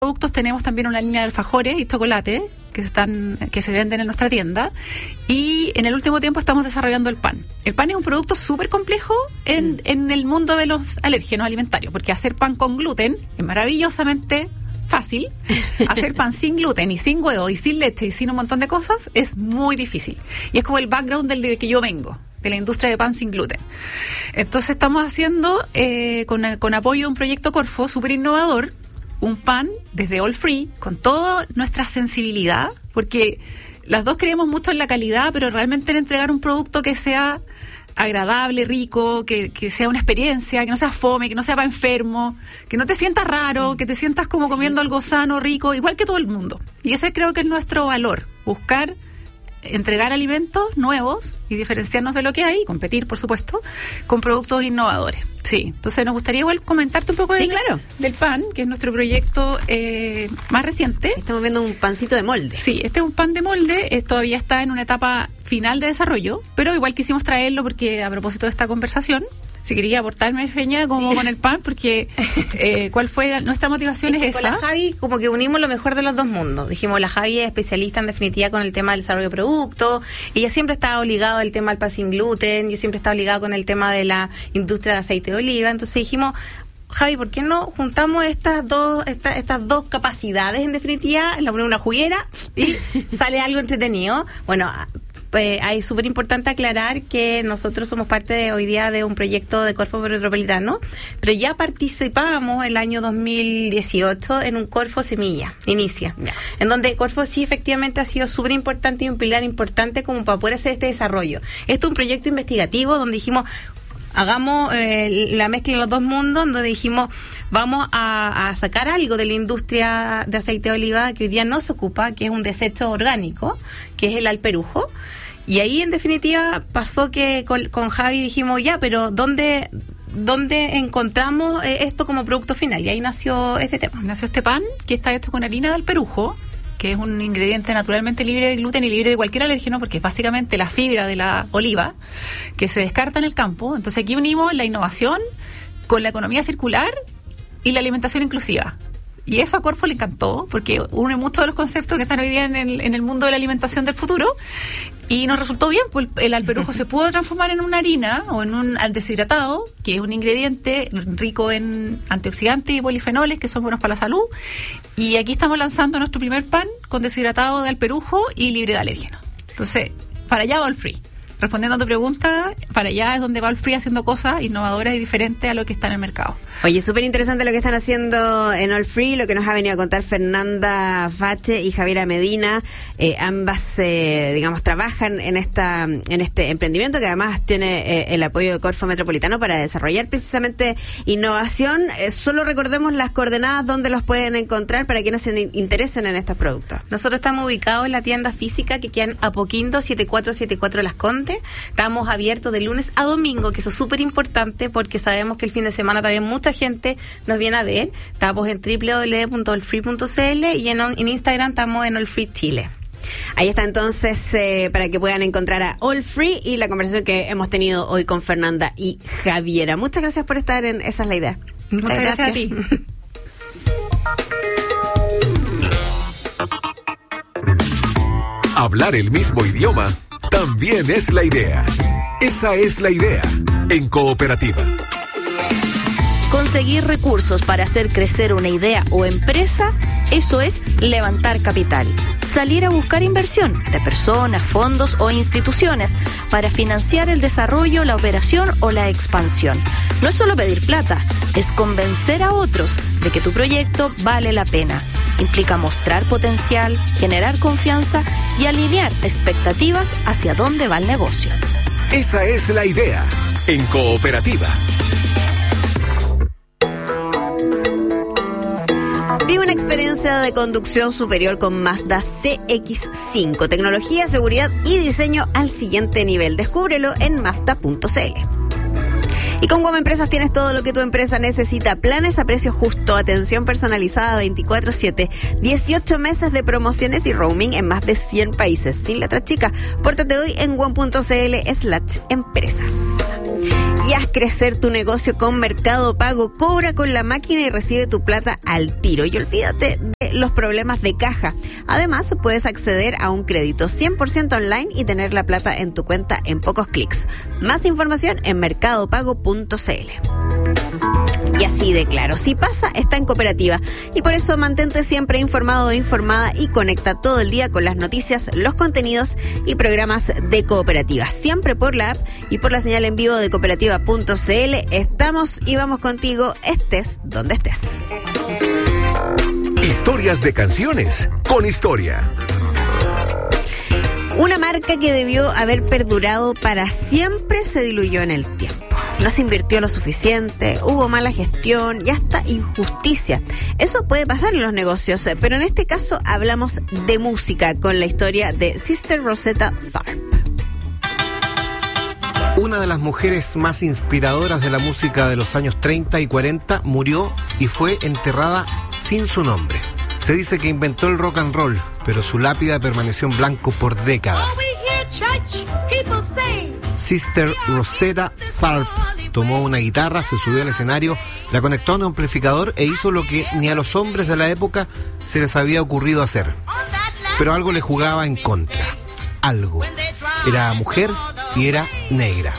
productos tenemos también una línea de alfajores y chocolate que se venden en nuestra tienda, y en el último tiempo estamos desarrollando el pan. El pan es un producto súper complejo en el mundo de los alérgenos alimentarios, porque hacer pan con gluten es maravillosamente fácil. Hacer pan sin gluten y sin huevo y sin leche y sin un montón de cosas es muy difícil, y es como el background del que yo vengo, de la industria de pan sin gluten. Entonces estamos haciendo con apoyo de un proyecto Corfo súper innovador, un pan desde All Free, con toda nuestra sensibilidad, porque las dos creemos mucho en la calidad, pero realmente en entregar un producto que sea agradable, rico, que sea una experiencia, que no sea fome, que no sea para enfermo, que no te sientas raro, que te sientas como comiendo algo sano, rico, igual que todo el mundo. Y ese creo que es nuestro valor, buscar entregar alimentos nuevos y diferenciarnos de lo que hay, competir, por supuesto, con productos innovadores. Sí, entonces nos gustaría igual comentarte un poco del pan, que es nuestro proyecto más reciente. Estamos viendo un pancito de molde. Sí, este es un pan de molde, todavía está en una etapa final de desarrollo, pero igual quisimos traerlo porque a propósito de esta conversación, si quería aportarme, Feña, como con el pan, porque ¿cuál fue nuestra motivación? Es esa. Con la Javi como que unimos lo mejor de los dos mundos. Dijimos, la Javi es especialista en definitiva con el tema del desarrollo de productos. Ella siempre estaba ligada al tema del pan sin gluten. Yo siempre estaba ligada con el tema de la industria de aceite de oliva. Entonces dijimos, Javi, ¿por qué no juntamos estas dos capacidades en definitiva? La ponemos en una juguera y sale algo entretenido. Bueno, es súper importante aclarar que nosotros somos parte hoy día de un proyecto de Corfo Metropolitano, pero ya participábamos el año 2018 en un Corfo Semilla, Inicia, en donde Corfo sí efectivamente ha sido súper importante y un pilar importante como para poder hacer este desarrollo. Esto es un proyecto investigativo donde dijimos, hagamos la mezcla de los dos mundos, donde dijimos, vamos a sacar algo de la industria de aceite de oliva que hoy día no se ocupa, que es un desecho orgánico, que es el alperujo. Y ahí, en definitiva, pasó que con Javi dijimos, pero ¿dónde encontramos esto como producto final? Y ahí nació este tema. Nació este pan, que está hecho con harina de alperujo, que es un ingrediente naturalmente libre de gluten y libre de cualquier alérgeno, porque es básicamente la fibra de la oliva que se descarta en el campo. Entonces aquí unimos la innovación con la economía circular y la alimentación inclusiva. Y eso a Corfo le encantó, porque une muchos de los conceptos que están hoy día en el mundo de la alimentación del futuro, y nos resultó bien, pues el alperujo se pudo transformar en una harina o en un deshidratado, que es un ingrediente rico en antioxidantes y polifenoles que son buenos para la salud, y aquí estamos lanzando nuestro primer pan con deshidratado de alperujo y libre de alérgenos. Entonces, para allá va All Free. Respondiendo a tu pregunta, para allá es donde va All Free haciendo cosas innovadoras y diferentes a lo que está en el mercado. Oye, súper interesante lo que están haciendo en All Free, lo que nos ha venido a contar Fernanda Fache y Javiera Medina. Ambas, trabajan en este emprendimiento que además tiene el apoyo de Corfo Metropolitano para desarrollar precisamente innovación. Solo recordemos las coordenadas donde los pueden encontrar para quienes se interesen en estos productos. Nosotros estamos ubicados en la tienda física que queda en Apoquindo 7474 Las Condes. Estamos abiertos de lunes a domingo, que eso es súper importante porque sabemos que el fin de semana también mucha gente nos viene a ver. Estamos en www.allfree.cl y en Instagram estamos en All Free Chile. Ahí está entonces para que puedan encontrar a All Free y la conversación que hemos tenido hoy con Fernanda y Javiera. Muchas gracias por estar en Esa es la Idea. Muchas gracias a ti. Hablar el mismo idioma también es la idea. Esa es la idea en Cooperativa. Conseguir recursos para hacer crecer una idea o empresa, eso es levantar capital. Salir a buscar inversión de personas, fondos o instituciones para financiar el desarrollo, la operación o la expansión. No es solo pedir plata, es convencer a otros de que tu proyecto vale la pena. Implica mostrar potencial, generar confianza y alinear expectativas hacia dónde va el negocio. Esa es la idea en Cooperativa. Vive una experiencia de conducción superior con Mazda CX-5. Tecnología, seguridad y diseño al siguiente nivel. Descúbrelo en Mazda.cl. Y con Guama Empresas tienes todo lo que tu empresa necesita. Planes a precio justo, atención personalizada 24/7, 18 meses de promociones y roaming en más de 100 países. Sin letra chica, pórtate hoy en guam.cl/empresas. Y haz crecer tu negocio con Mercado Pago. Cobra con la máquina y recibe tu plata al tiro. Y olvídate de evitarte los problemas de caja. Además, puedes acceder a un crédito 100% online y tener la plata en tu cuenta en pocos clics. Más información en mercadopago.cl. Y así de claro, si pasa, está en Cooperativa. Y por eso mantente siempre informado o informada y conecta todo el día con las noticias, los contenidos y programas de Cooperativa. Siempre por la app y por la señal en vivo de cooperativa.cl. Estamos y vamos contigo, estés donde estés. Historias de canciones con historia. Una marca que debió haber perdurado para siempre se diluyó en el tiempo. No se invirtió lo suficiente, hubo mala gestión y hasta injusticia. Eso puede pasar en los negocios, pero en este caso hablamos de música con la historia de Sister Rosetta Tharpe. Una de las mujeres más inspiradoras de la música de los años 30 y 40 murió y fue enterrada sin su nombre. Se dice que inventó el rock and roll, pero su lápida permaneció en blanco por décadas. Sister Rosetta Tharpe tomó una guitarra, se subió al escenario, la conectó a un amplificador e hizo lo que ni a los hombres de la época se les había ocurrido hacer. Pero algo le jugaba en contra. Algo. Era mujer y era negra.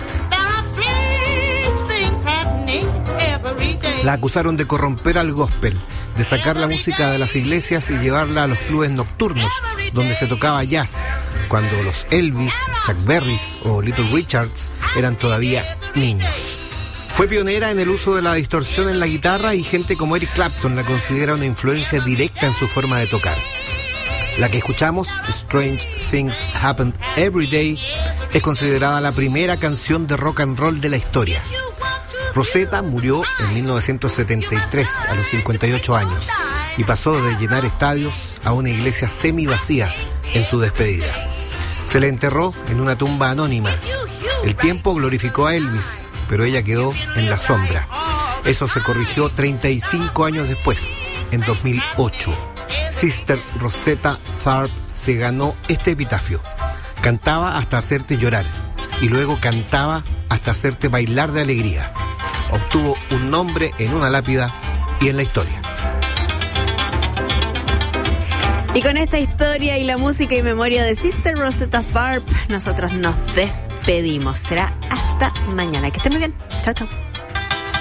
La acusaron de corromper al gospel, de sacar la música de las iglesias y llevarla a los clubes nocturnos, donde se tocaba jazz, cuando los Elvis, Chuck Berrys o Little Richards eran todavía niños. Fue pionera en el uso de la distorsión en la guitarra y gente como Eric Clapton la considera una influencia directa en su forma de tocar. La que escuchamos, Strange Things Happen Every Day, es considerada la primera canción de rock and roll de la historia. Rosetta murió en 1973 a los 58 años y pasó de llenar estadios a una iglesia semi-vacía en su despedida. Se le enterró en una tumba anónima. El tiempo glorificó a Elvis, pero ella quedó en la sombra. Eso se corrigió 35 años después, en 2008. Sister Rosetta Tharpe se ganó este epitafio. Cantaba hasta hacerte llorar y luego cantaba hasta hacerte bailar de alegría. Obtuvo un nombre en una lápida y en la historia. Y con esta historia y la música y memoria de Sister Rosetta Tharpe, nosotros nos despedimos. Será hasta mañana. Que estén muy bien. Chao, chao.